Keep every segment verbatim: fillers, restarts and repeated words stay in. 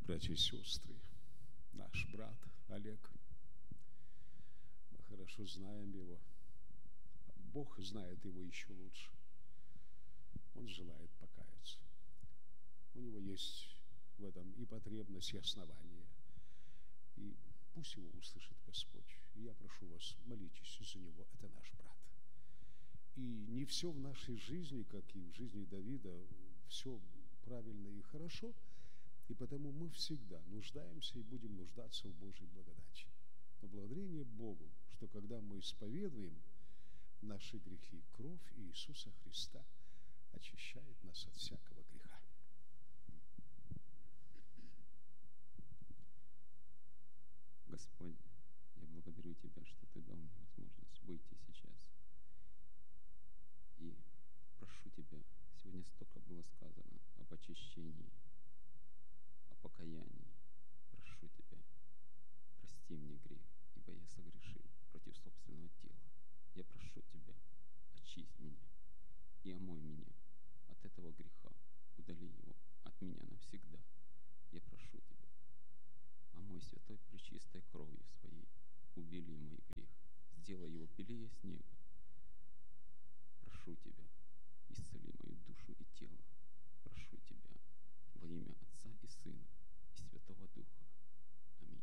Братья и сестры, наш брат Олег, мы хорошо знаем его. Бог знает его еще лучше. Он желает покаяться. У него есть в этом и потребность, и основание. И пусть его услышит Господь. И я прошу вас, молитесь за него. Это наш брат. И не все в нашей жизни, как и в жизни Давида, все правильно и хорошо. И потому мы всегда нуждаемся и будем нуждаться в Божьей благодати. Но благодарение Богу, что когда мы исповедуем наши грехи, кровь Иисуса Христа очищает нас от всякого греха. Господь, я благодарю Тебя, что Ты дал мне возможность выйти сейчас. И прошу Тебя, сегодня столько было сказано об очищении, о покаянии. Прошу Тебя, прости мне грех, ибо я согрешил против собственного тела. Я прошу Тебя, очисть меня и омой меня от этого греха, удали его от меня навсегда. Я прошу Тебя, омой святой пречистой кровью своей, убели мой грех, сделай его белее снега. Прошу Тебя, исцели мою душу и тело. Прошу Тебя во имя Отца и Сына и Святого Духа. Аминь.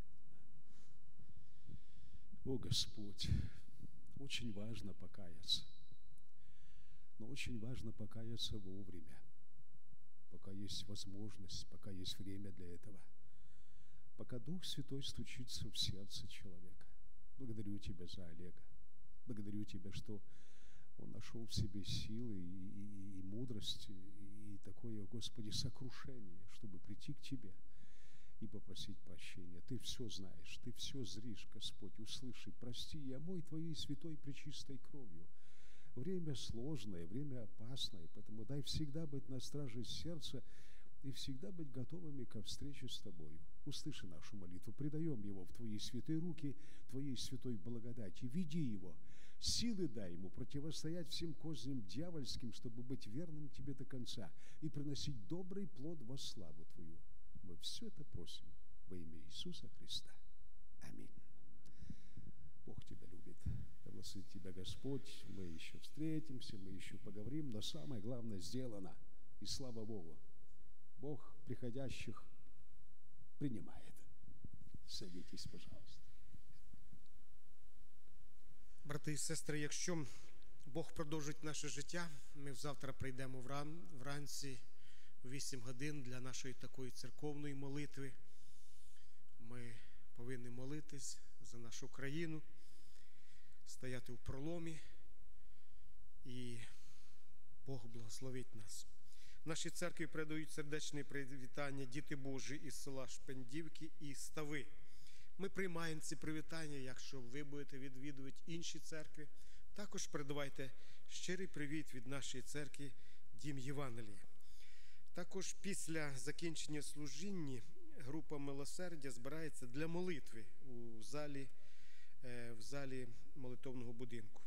О, Господь, очень важно покаяться. Но очень важно покаяться вовремя, пока есть возможность, пока есть время для этого, пока Дух Святой стучится в сердце человека. Благодарю Тебя за Олега. Благодарю Тебя, что он нашел в себе силы и, и, и мудрость, и такое, Господи, сокрушение, чтобы прийти к Тебе и попросить прощения. Ты все знаешь, Ты все зришь, Господь, услыши, прости и омой Твоей святой пречистой кровью. Время сложное, время опасное, поэтому дай всегда быть на страже сердца и всегда быть готовыми ко встрече с Тобою. Услыши нашу молитву, предаем его в Твои святые руки, Твоей святой благодати. Веди его, силы дай ему противостоять всем козням дьявольским, чтобы быть верным Тебе до конца и приносить добрый плод во славу Твою. Мы все это просим во имя Иисуса Христа. Аминь. Бог Тебя любит. Да благословит Тебя Господь. Мы еще встретимся, мы еще поговорим, но самое главное сделано. И слава Богу, Бог приходящих принимает. Садитесь, пожалуйста. Брати і сестри, якщо Бог продовжить наше життя, ми завтра прийдемо вран, вранці в вісім годин для нашої такої церковної молитви. Ми повинні молитись за нашу країну, стояти в проломі, і Бог благословить нас. В нашій церкві передають сердечне привітання діти Божі із села Шпендівки і Стави. Ми приймаємо ці привітання, якщо ви будете відвідувати інші церкви. Також передавайте щирий привіт від нашої церкви Дім Євангелія. Також після закінчення служіння група милосердя збирається для молитви у залі, в залі молитовного будинку.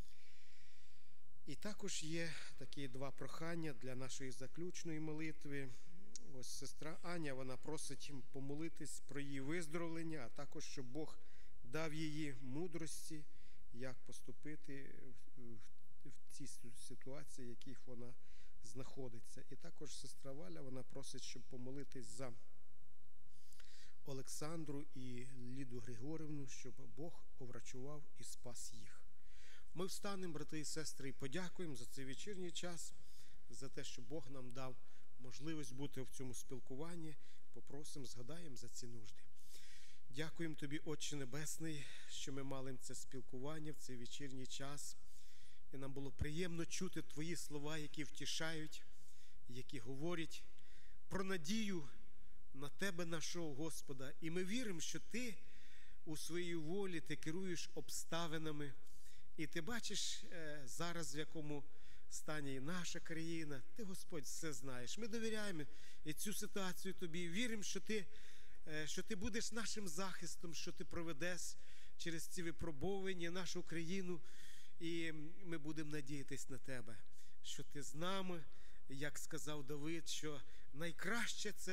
І також є такі два прохання для нашої заключної молитви. Ось сестра Аня, вона просить помолитись про її виздоровлення, а також, щоб Бог дав їй мудрості, як поступити в цій ситуації, в яких вона знаходиться. І також сестра Валя, вона просить, щоб помолитись за Олександру і Ліду Григорівну, щоб Бог оврачував і спас їх. Ми встанемо, брати і сестри, і подякуємо за цей вечірній час, за те, що Бог нам дав можливість бути в цьому спілкуванні. Попросимо, згадаємо за ці нужди. Дякуємо Тобі, Отче Небесний, що ми мали це спілкування в цей вечірній час. І нам було приємно чути Твої слова, які втішають, які говорять про надію на Тебе, нашого Господа. І ми віримо, що Ти у своїй волі, Ти керуєш обставинами. І Ти бачиш зараз, в якому стані і наша країна. Ти, Господь, все знаєш. Ми довіряємо і цю ситуацію Тобі. Віримо, що Ти, що Ти будеш нашим захистом, що Ти проведеш через ці випробування нашу країну. І ми будемо надіятись на Тебе, що Ти з нами, як сказав Давид, що найкраще це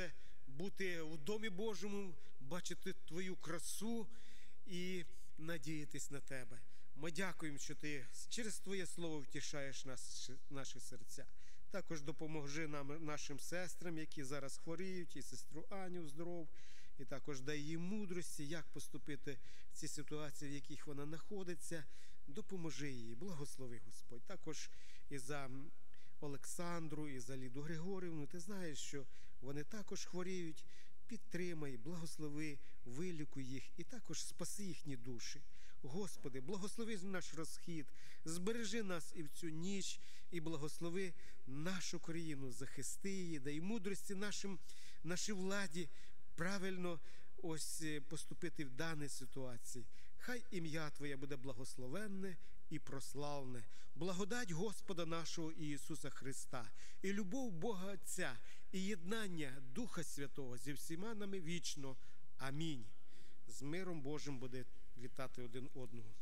бути у Домі Божому, бачити Твою красу і надіятись на Тебе. Ми дякуємо, що Ти через Твоє Слово втішаєш нас, наші серця. Також допоможи нам, нашим сестрам, які зараз хворіють, і сестру Аню здоров, і також дай їй мудрості, як поступити в ці ситуації, в яких вона знаходиться. Допоможи їй, благослови, Господь. Також і за Олександру, і за Ліду Григорівну. Ти знаєш, що вони також хворіють. Підтримай, благослови, вилікуй їх і також спаси їхні душі. Господи, благослови наш розхід, збережи нас і в цю ніч, і благослови нашу країну, захисти її, дай мудрості нашим, нашій владі правильно ось поступити в даній ситуації. Хай ім'я Твоє буде благословенне і прославне. Благодать Господа нашого Ісуса Христа, і любов Бога Отця, і єднання Духа Святого зі всіма нами вічно. Амінь. З миром Божим буде вітати один одного.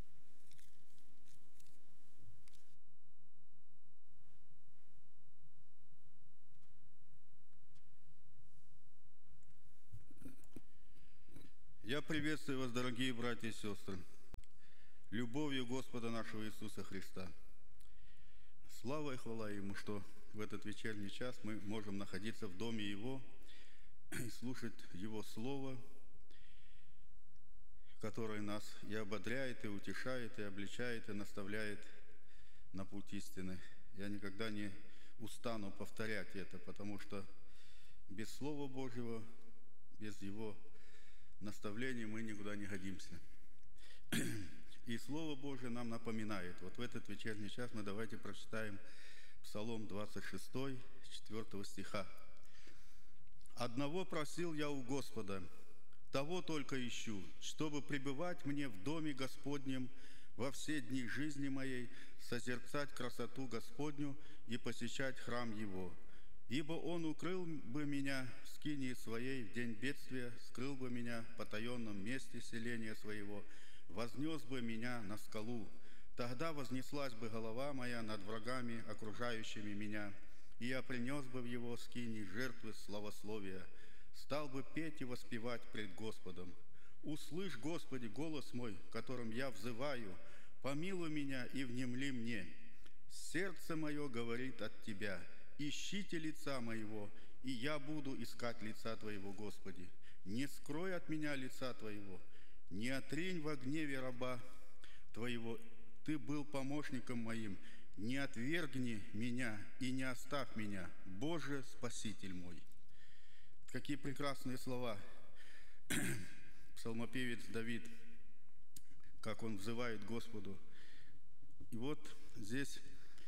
Я приветствую вас, дорогие братья и сестры, любовью Господа нашего Иисуса Христа. Слава и хвала Ему, что в этот вечерний час мы можем находиться в доме Его и слушать Его Слово, которое нас и ободряет, и утешает, и обличает, и наставляет на путь истины. Я никогда не устану повторять это, потому что без Слова Божьего, без Его наставлений мы никуда не годимся. И Слово Божие нам напоминает. Вот в этот вечерний час мы давайте прочитаем Псалом двадцать шесть, четвёртого стиха. «Одного просил я у Господа, того только ищу, чтобы пребывать мне в доме Господнем во все дни жизни моей, созерцать красоту Господню и посещать храм Его. Ибо Он укрыл бы меня в скинии своей в день бедствия, скрыл бы меня в потаенном месте селения своего, вознес бы меня на скалу. Тогда вознеслась бы голова моя над врагами, окружающими меня, и я принес бы в Его скинии жертвы славословия, стал бы петь и воспевать пред Господом. Услышь, Господи, голос мой, которым я взываю, помилуй меня и внемли мне. Сердце мое говорит от Тебя, ищите лица моего, и я буду искать лица Твоего, Господи. Не скрой от меня лица Твоего, не отринь во гневе раба Твоего. Ты был помощником моим, не отвергни меня и не оставь меня, Боже, Спаситель мой». Какие прекрасные слова псалмопевец Давид, как он взывает Господу. И вот здесь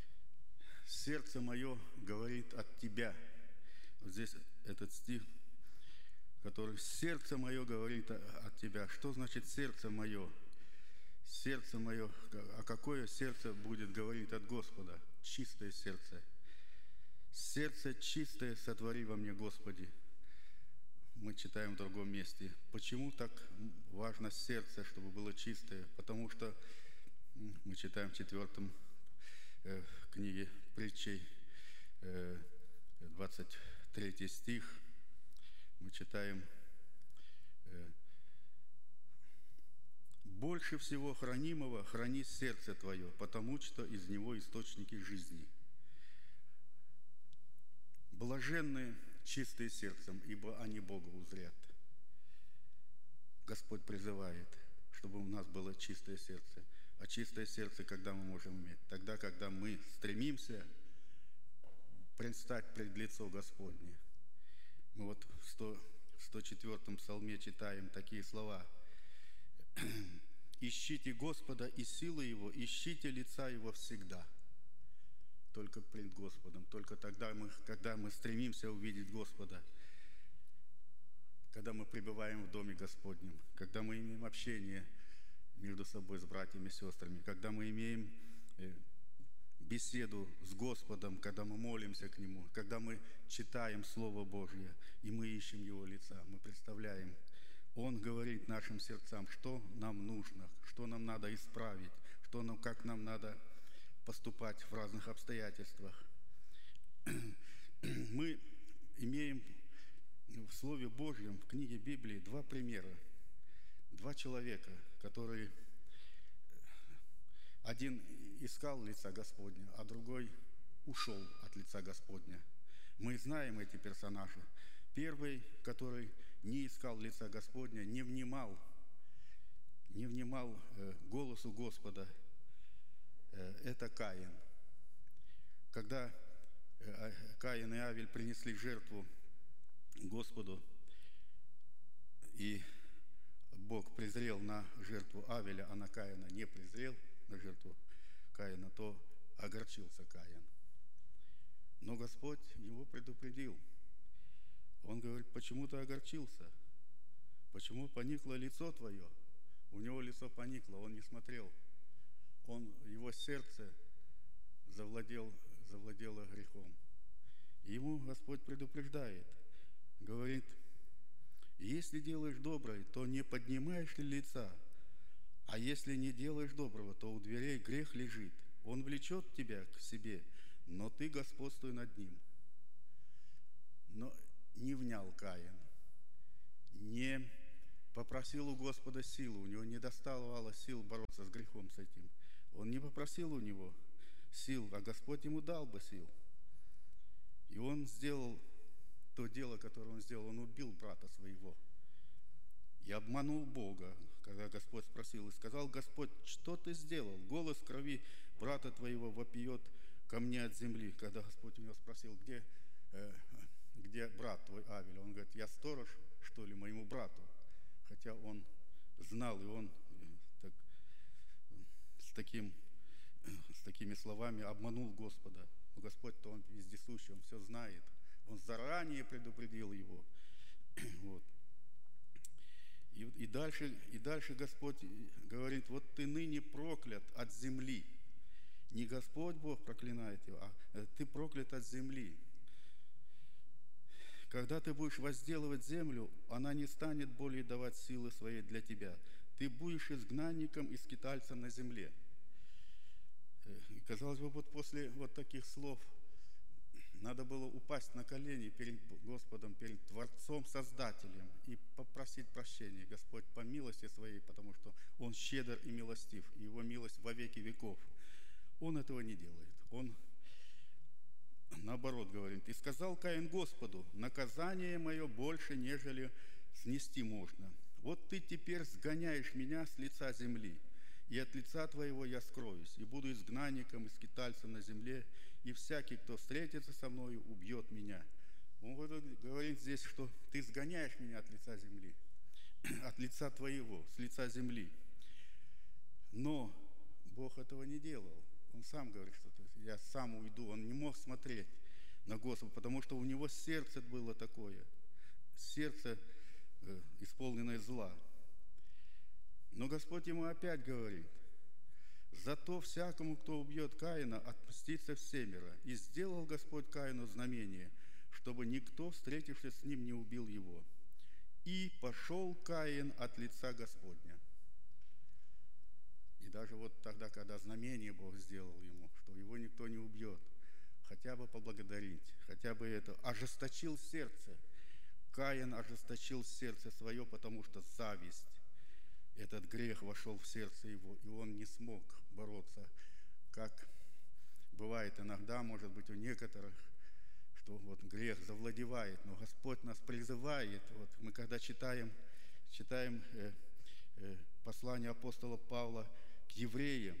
«сердце мое говорит от Тебя». Вот здесь этот стих, который «сердце мое говорит от Тебя». Что значит «сердце мое»? Сердце мое, а какое сердце будет говорить от Господа? Чистое сердце. «Сердце чистое сотвори во мне, Господи». Мы читаем в другом месте. Почему так важно сердце, чтобы было чистое? Потому что мы читаем в четвертом э, книге притчей, э, двадцать третий стих. Мы читаем: э, «Больше всего хранимого храни сердце твое, потому что из него источники жизни». Блаженные чистые сердцем, ибо они Бога узрят. Господь призывает, чтобы у нас было чистое сердце. А чистое сердце, когда мы можем иметь? Тогда, когда мы стремимся предстать пред лицо Господне. Мы вот в сто четвёртом псалме читаем такие слова: «Ищите Господа и силы Его, ищите лица Его всегда». Только пред Господом, только тогда, мы, когда мы стремимся увидеть Господа, когда мы пребываем в Доме Господнем, когда мы имеем общение между собой с братьями и сестрами, когда мы имеем беседу с Господом, когда мы молимся к Нему, когда мы читаем Слово Божье, и мы ищем Его лица, мы представляем, Он говорит нашим сердцам, что нам нужно, что нам надо исправить, что нам, как нам надо поступать в разных обстоятельствах. Мы имеем в Слове Божьем, в книге Библии два примера. Два человека, которые один искал лица Господня, а другой ушел от лица Господня. Мы знаем эти персонажи. Первый, который не искал лица Господня, не внимал, не внимал голосу Господа, это Каин. Когда Каин и Авель принесли жертву Господу, и Бог презрел на жертву Авеля, а на Каина не презрел на жертву Каина, то огорчился Каин. Но Господь его предупредил. Он говорит: почему ты огорчился? Почему поникло лицо твое? У него лицо поникло, он не смотрел. Он, его сердце завладел, завладело грехом. И ему Господь предупреждает, говорит: если делаешь доброе, то не поднимаешь ли лица? А если не делаешь доброго, то у дверей грех лежит. Он влечет тебя к себе, но ты господствуй над ним. Но не внял Каин, не попросил у Господа силу, у него не доставало сил бороться с грехом с этим. Он не попросил у него сил, а Господь ему дал бы сил. И он сделал то дело, которое он сделал, он убил брата своего и обманул Бога, когда Господь спросил, и сказал: Господь, что ты сделал? Голос крови брата твоего вопиет ко мне от земли. Когда Господь у него спросил, где, э, где брат твой Авель, он говорит: я сторож, что ли, моему брату? Хотя он знал, и он так, с, таким, с такими словами обманул Господа. Но Господь-то он вездесущий, он все знает. Он заранее предупредил его. Вот. И, и, дальше, и дальше Господь говорит: вот ты ныне проклят от земли. Не Господь Бог проклинает его, а ты проклят от земли. Когда ты будешь возделывать землю, она не станет более давать силы своей для тебя. Ты будешь изгнанником и скитальцем на земле. И, казалось бы, вот после вот таких слов надо было упасть на колени перед Господом, перед Творцом, Создателем и попросить прощения. Господь, по милости своей, потому что Он щедр и милостив, и Его милость во веки веков. Он этого не делает. Он, наоборот, говорит: и сказал Каин Господу: наказание мое больше, нежели снести можно. Вот ты теперь сгоняешь меня с лица земли, и от лица твоего я скроюсь, и буду изгнанником и скитальцем на земле, и всякий, кто встретится со мною, убьет меня. Он говорит здесь, что ты сгоняешь меня от лица земли, от лица твоего, с лица земли. Но Бог этого не делал. Он сам говорит, что я сам уйду. Он не мог смотреть на Господа, потому что у него сердце было такое, сердце э, исполненное зла. Но Господь ему опять говорит: зато всякому, кто убьет Каина, отмстится всемеро. И сделал Господь Каину знамение, чтобы никто, встретившись с ним, не убил его. И пошел Каин от лица Господня. И даже вот тогда, когда знамение Бог сделал ему, что его никто не убьет, хотя бы поблагодарить, хотя бы это, ожесточил сердце. Каин ожесточил сердце свое, потому что зависть, этот грех вошел в сердце его, и он не смог бороться, как бывает иногда, может быть, у некоторых, что вот грех завладевает, но Господь нас призывает. Вот мы когда читаем, читаем э, э, послание апостола Павла к евреям,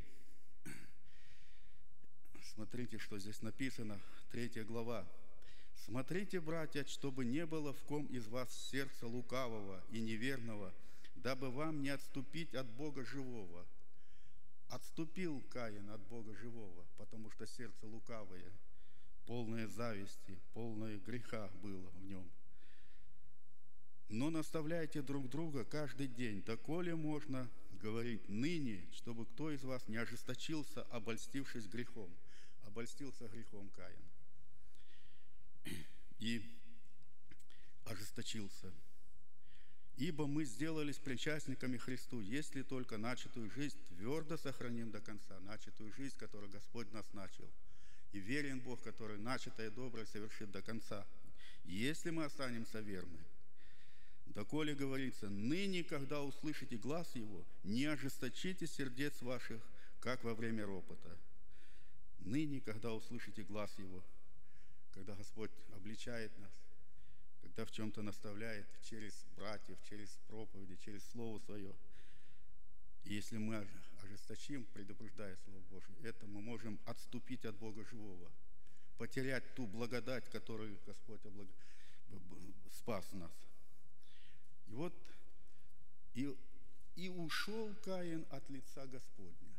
смотрите, что здесь написано, третья глава. «Смотрите, братья, чтобы не было в ком из вас сердца лукавого и неверного, дабы вам не отступить от Бога живого». Отступил Каин от Бога живого, потому что сердце лукавое, полное зависти, полное греха было в нем. «Но наставляйте друг друга каждый день, доколе можно говорить ныне, чтобы кто из вас не ожесточился, обольстившись грехом». Обольстился грехом Каин и ожесточился. «Ибо мы сделались причастниками Христу, если только начатую жизнь твердо сохраним до конца». Начатую жизнь, которую Господь нас начал. И верен Бог, который начатое доброе совершит до конца. Если мы останемся верны, Доколе говорится, ныне, когда услышите глас Его, не ожесточите сердец ваших, как во время ропота. Ныне, когда услышите глас Его, когда Господь обличает нас, когда в чем-то наставляет через братьев, через проповеди, через Слово Свое. И если мы ожесточим, предупреждая Слово Божие, это мы можем отступить от Бога живого, потерять ту благодать, которую Господь облаг... спас нас. И вот и, и ушел Каин от лица Господня.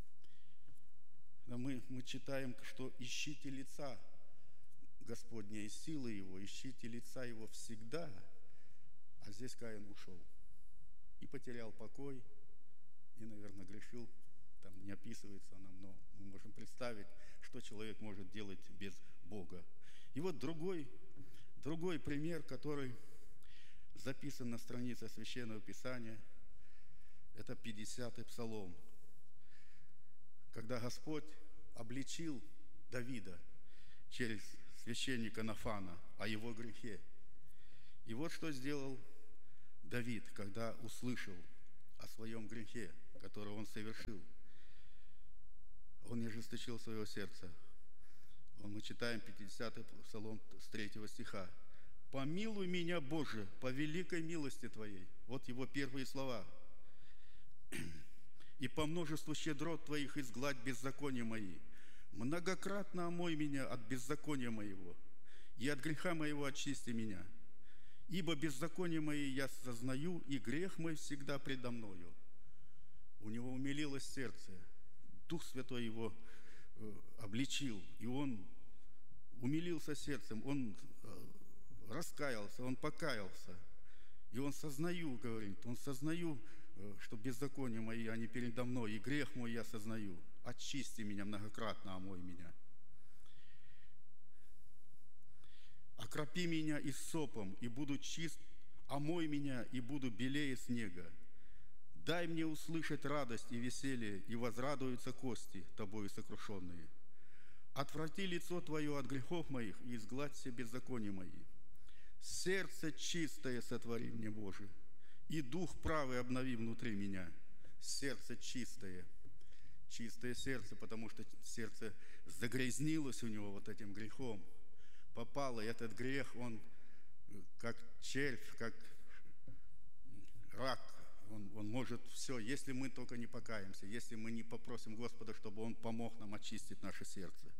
Мы, мы читаем, что ищите лица Господня и силы Его, ищите лица Его всегда, а здесь Каин ушел и потерял покой, и, наверное, грешил. Там не описывается нам, но мы можем представить, что человек может делать без Бога. И вот другой, другой пример, который записан на странице Священного Писания, это пятидесятый Псалом, когда Господь обличил Давида через священника Нафана о его грехе. И вот что сделал Давид, когда услышал о своем грехе, который он совершил. Он не ожесточил своего сердца. Мы читаем пятидесятый Псалом с третьего стиха. «Помилуй меня, Боже, по великой милости Твоей». Вот его первые слова. «И по множеству щедрот Твоих изгладь беззакония мои. Многократно омой меня от беззакония моего, и от греха моего очисти меня. Ибо беззаконие мои я сознаю, и грех мой всегда предо мною». У него умилилось сердце. Дух Святой его обличил, и он умилился сердцем, он раскаялся, он покаялся. И он сознаю, говорит, он сознаю, что беззакония мои, они передо мной, и грех мой я сознаю. Очисти меня многократно, омой меня. Окропи меня иссопом, и буду чист, омой меня, и буду белее снега. Дай мне услышать радость и веселье, и возрадуются кости, тобою сокрушенные. Отврати лицо Твое от грехов моих, и изгладь все беззакония мои. Сердце чистое сотвори мне, Боже, и дух правый обнови внутри меня. Сердце чистое. Чистое сердце, потому что сердце загрязнилось у него вот этим грехом. Попало, и этот грех, он как червь, как рак, он, он может все, если мы только не покаемся, если мы не попросим Господа, чтобы Он помог нам очистить наше сердце.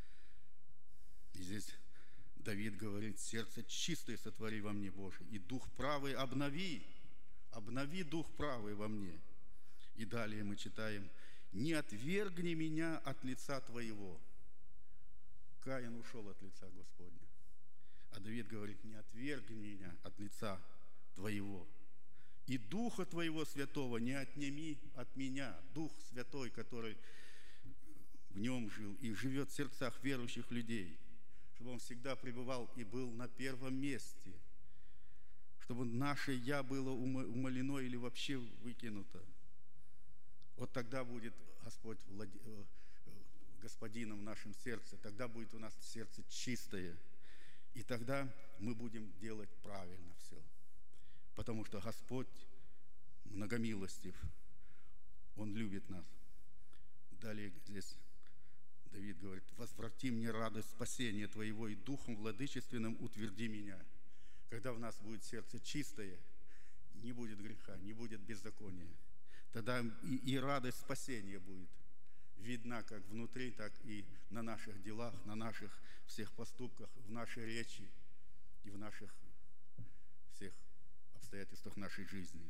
И здесь Давид говорит: сердце чистое сотвори во мне, Боже, и дух правый обнови, обнови дух правый во мне. И далее мы читаем: не отвергни меня от лица Твоего. Каин ушел от лица Господня. А Давид говорит: не отвергни меня от лица Твоего. И Духа Твоего Святого не отними от меня. Дух Святой, который в нем жил и живет в сердцах верующих людей, чтобы он всегда пребывал и был на первом месте, чтобы наше «я» было умалено или вообще выкинуто. Вот тогда будет Господь Господином в нашем сердце, тогда будет у нас сердце чистое, и тогда мы будем делать правильно все. Потому что Господь многомилостив, Он любит нас. Далее здесь Давид говорит: возврати мне радость спасения Твоего, и духом владычественным утверди меня. Когда в нас будет сердце чистое, не будет греха, не будет беззакония. Тогда и, и радость спасения будет видна как внутри, так и на наших делах, на наших всех поступках, в нашей речи и в наших всех обстоятельствах нашей жизни.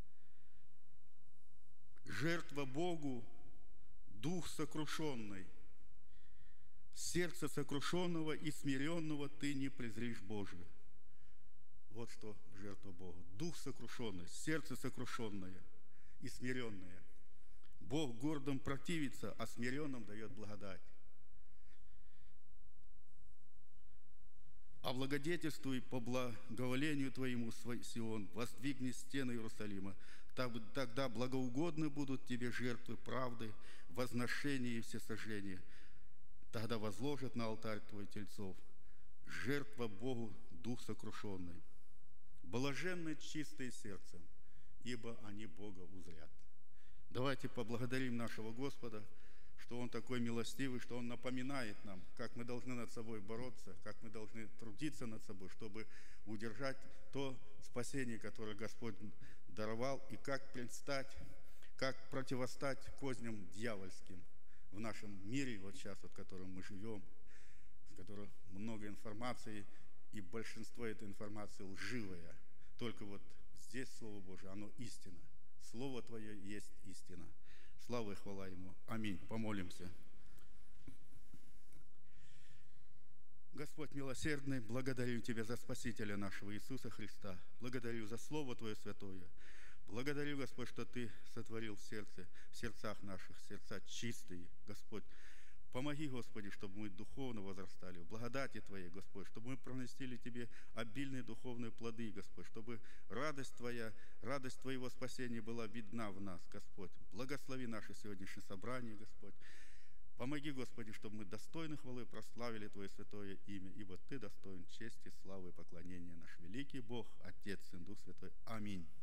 Жертва Богу – дух сокрушенный. Сердце сокрушенного и смиренного ты не презришь, Боже. Вот что жертва Богу. Дух сокрушенный, сердце сокрушенное и смиренное. Бог гордым противится, а смиренным дает благодать. Облагодетельствуй по благоволению Твоему, Сион, воздвигни стены Иерусалима. Тогда благоугодны будут Тебе жертвы правды, возношения и всесожжения. Тогда возложат на алтарь Твой тельцов. Жертва Богу дух сокрушенный. Блаженны чистые сердцем, ибо они Бога узрят. Давайте поблагодарим нашего Господа, что Он такой милостивый, что Он напоминает нам, как мы должны над собой бороться, как мы должны трудиться над собой, чтобы удержать то спасение, которое Господь даровал, и как предстать, как противостать козням дьявольским в нашем мире, вот сейчас, в котором мы живем, в котором много информации, и большинство этой информации лживая. Только вот здесь Слово Божие, оно истина. Слово Твое есть истина. Слава и хвала Ему. Аминь. Помолимся. Господь милосердный, благодарю Тебя за Спасителя нашего Иисуса Христа. Благодарю за Слово Твое святое. Благодарю, Господь, что Ты сотворил в сердце, в сердцах наших, сердца чистые, Господь. Помоги, Господи, чтобы мы духовно возрастали в благодати Твоей, Господь, чтобы мы проносили Тебе обильные духовные плоды, Господь, чтобы радость Твоя, радость Твоего спасения была видна в нас, Господь. Благослови наше сегодняшнее собрание, Господь. Помоги, Господи, чтобы мы достойны хвалы прославили Твое святое имя, ибо Ты достоин чести, славы и поклонения, наш великий Бог, Отец, Сын, Дух Святой. Аминь.